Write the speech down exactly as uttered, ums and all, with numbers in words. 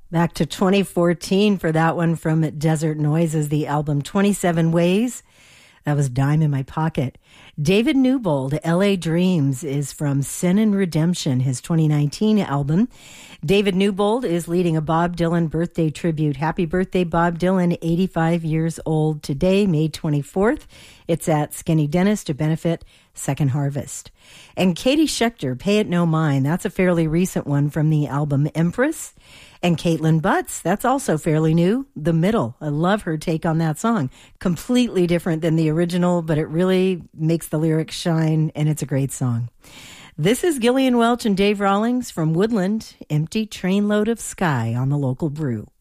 Back to twenty fourteen for that one from Desert Noises, the album twenty-seven Ways. That was Dime in My Pocket. David Newbold, L A Dreams, is from Sin and Redemption, his twenty nineteen album. David Newbold is leading a Bob Dylan birthday tribute. Happy birthday, Bob Dylan, eighty-five years old today, May twenty-fourth. It's at Skinny Dennis to benefit Second Harvest. And Katie Schechter, Pay It No Mind. That's a fairly recent one from the album Empress. And Caitlin Butts, that's also fairly new, The Middle. I love her take on that song. Completely different than the original, but it really makes the lyrics shine, and it's a great song. This is Gillian Welch and Dave Rawlings from Woodland, Empty Trainload of Sky on the Local Brew.